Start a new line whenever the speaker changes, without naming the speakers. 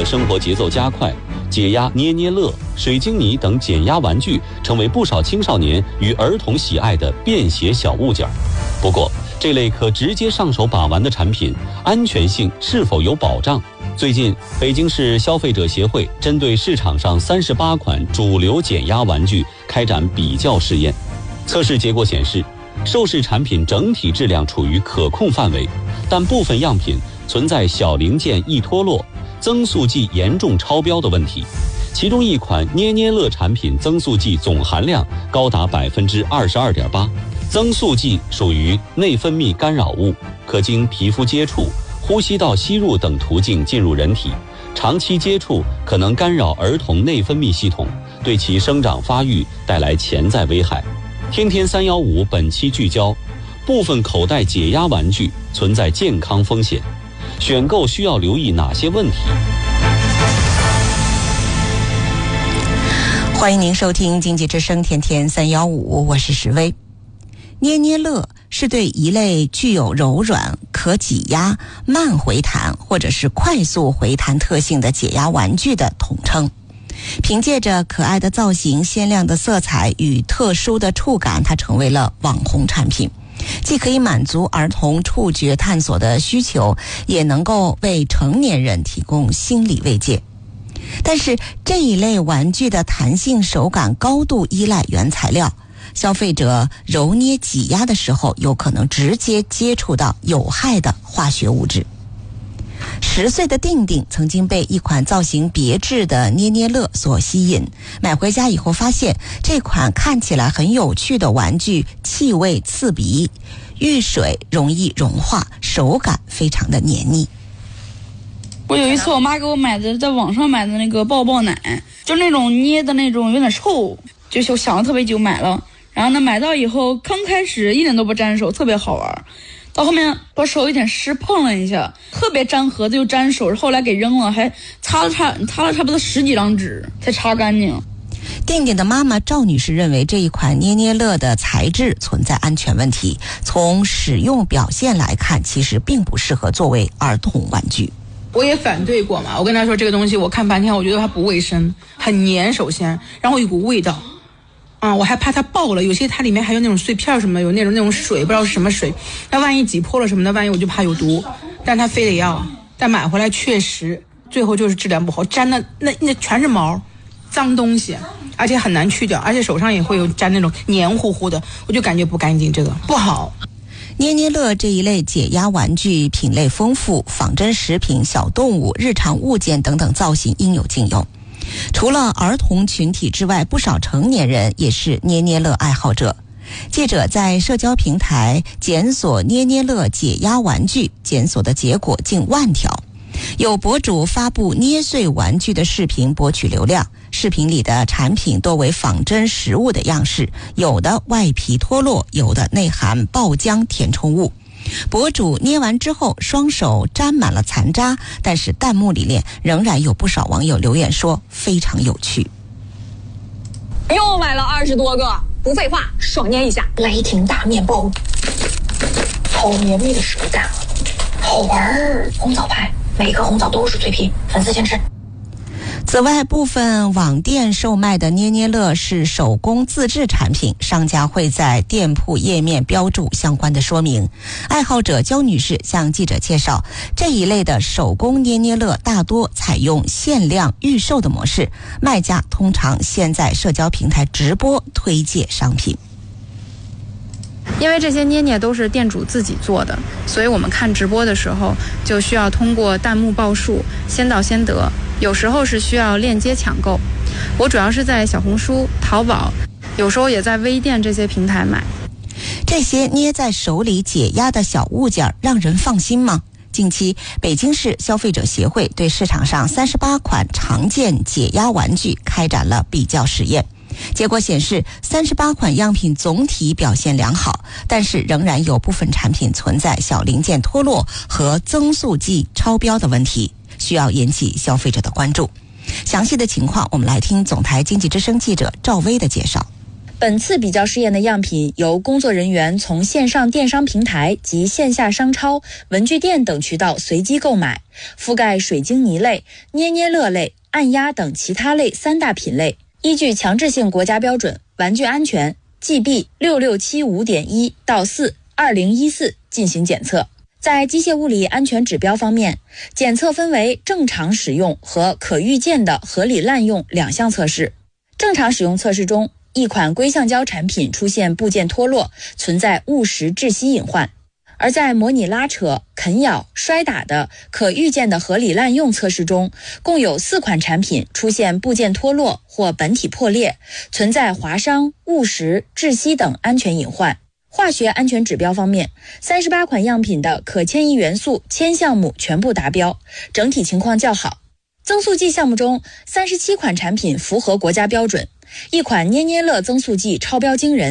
的生活节奏加快，解压捏捏乐、水晶泥等减压玩具成为不少青少年与儿童喜爱的便携小物件。不过，这类可直接上手把玩的产品，安全性是否有保障？最近，北京市消费者协会针对市场上38款主流减压玩具开展比较试验。测试结果显示，受试产品整体质量处于可控范围，但部分样品存在小零件易脱落、增速剂严重超标的问题。其中一款捏捏乐产品增速剂总含量高达22.8%，增速剂属于内分泌干扰物，可经皮肤接触、呼吸道吸入等途径进入人体，长期接触可能干扰儿童内分泌系统，对其生长发育带来潜在危害。天天315本期聚焦，部分口袋解压玩具存在健康风险，选购需要留意哪些问题？
欢迎您收听经济之声天天315，我是石薇。捏捏乐是对一类具有柔软、可挤压、慢回弹或者是快速回弹特性的解压玩具的统称。凭借着可爱的造型、鲜亮的色彩与特殊的触感，它成为了网红产品，既可以满足儿童触觉探索的需求，也能够为成年人提供心理慰藉。但是这一类玩具的弹性手感高度依赖原材料，消费者揉捏挤压的时候有可能直接接触到有害的化学物质。10岁的定定曾经被一款造型别致的捏捏乐所吸引，买回家以后发现这款看起来很有趣的玩具气味刺鼻，遇水容易融化，手感非常的黏腻。
我有一次我妈给我买的，在网上买的那个抱抱奶，就那种捏的那种有点臭，就想了特别久买了，然后呢买到以后刚开始一点都不粘手，特别好玩，到后面我手有点湿，碰了一下特别粘盒子又粘手，后来给扔了，还擦了差不多10几张纸才擦干净。
定定的妈妈赵女士认为这一款捏捏乐的材质存在安全问题，从使用表现来看，其实并不适合作为儿童玩具。
我也反对过嘛，我跟他说这个东西我看半天，我觉得它不卫生，很黏，首先，然后有股味道，我还怕它爆了，有些它里面还有那种碎片什么，有那种水，不知道是什么水，那万一挤破了什么的，万一我就怕有毒，但他非得要，但买回来确实最后就是质量不好，粘的那全是毛，脏东西，而且很难去掉，而且手上也会有粘那种黏糊糊的，我就感觉不干净，这个不好。
捏捏乐这一类解压玩具品类丰富，仿真食品、小动物、日常物件等等造型应有尽有。除了儿童群体之外，不少成年人也是捏捏乐爱好者。记者在社交平台检索捏捏乐解压玩具，检索的结果近10000条。有博主发布捏碎玩具的视频博取流量，视频里的产品多为仿真食物的样式，有的外皮脱落，有的内含爆浆填充物。博主捏完之后双手沾满了残渣，但是弹幕里面仍然有不少网友留言说非常有趣。
又买了20多个，不废话，爽捏一下。雷霆大面包，好绵密的手感，好玩儿。红枣派，每个红枣都是脆皮，粉丝先吃。
此外，部分网店售卖的捏捏乐是手工自制产品，商家会在店铺页面标注相关的说明。爱好者焦女士向记者介绍，这一类的手工捏捏乐大多采用限量预售的模式，卖家通常先在社交平台直播推介商品。
因为这些捏捏都是店主自己做的，所以我们看直播的时候就需要通过弹幕报数，先到先得，有时候是需要链接抢购。我主要是在小红书、淘宝，有时候也在微店这些平台买。
这些捏在手里解压的小物件让人放心吗？近期，北京市消费者协会对市场上38款常见解压玩具开展了比较实验。结果显示，38款样品总体表现良好，但是仍然有部分产品存在小零件脱落和增速剂超标的问题，需要引起消费者的关注。详细的情况，我们来听总台经济之声记者赵薇的介绍。
本次比较试验的样品由工作人员从线上电商平台及线下商超、文具店等渠道随机购买，覆盖水晶泥类、捏捏乐类、按压等其他类3大品类，依据强制性国家标准玩具安全 GB 6675.1到4 2014进行检测。在机械物理安全指标方面，检测分为正常使用和可预见的合理滥用2项测试。正常使用测试中，一款硅橡胶产品出现部件脱落，存在误食窒息隐患；而在模拟拉扯、啃咬、摔打的可预见的合理滥用测试中，共有4款产品出现部件脱落或本体破裂，存在划伤、误食、窒息等安全隐患。化学安全指标方面，38款样品的可迁移元素铅项目全部达标，整体情况较好。增速剂项目中，37款产品符合国家标准，1款捏捏乐增速剂超标惊人。